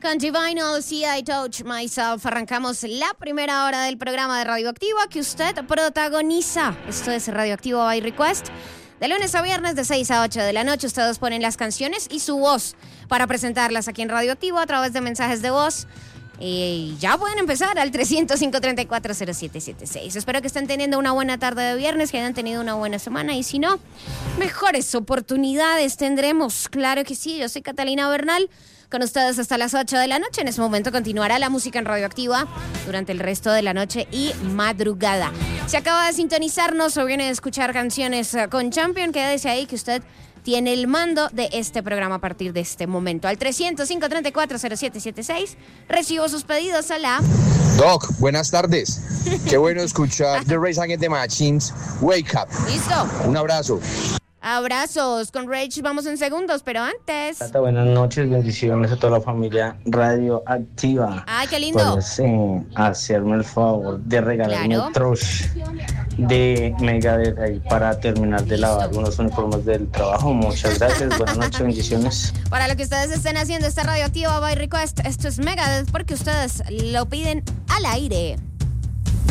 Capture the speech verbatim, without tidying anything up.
con Divinal, See I Touch Myself. Arrancamos la primera hora del programa de Radioactiva que usted protagoniza. Esto es Radioactivo by Request. De lunes a viernes de seis a ocho de la noche ustedes ponen las canciones y su voz para presentarlas aquí en Radioactivo a través de mensajes de voz. Y ya pueden empezar al tres cero cinco, tres cuatro, cero siete siete seis. Espero que estén teniendo una buena tarde de viernes, que hayan tenido una buena semana. Y si no, mejores oportunidades tendremos. Claro que sí, yo soy Catalina Bernal. Con ustedes hasta las ocho de la noche. En ese momento continuará la música en Radioactiva durante el resto de la noche y madrugada. Si acaba de sintonizarnos o viene a escuchar canciones con Champion, quédese ahí que usted tiene el mando de este programa a partir de este momento. Al tres cero cinco, tres cuatro, cero siete siete seis recibo sus pedidos a la... Doc, buenas tardes. Qué bueno escuchar The Rage Against the Machines, Wake Up. Listo. Un abrazo. Abrazos. Con Rage vamos en segundos, pero antes... Buenas noches, bendiciones a toda la familia Radioactiva. Ay, qué lindo. Puedes eh, hacerme el favor de regalarme Claro. un trosh de Megadeth ahí para terminar de lavar unos uniformes del trabajo. Muchas gracias, buenas noches, bendiciones. Para lo que ustedes estén haciendo esta Radioactiva by Request, esto es Megadeth porque ustedes lo piden al aire.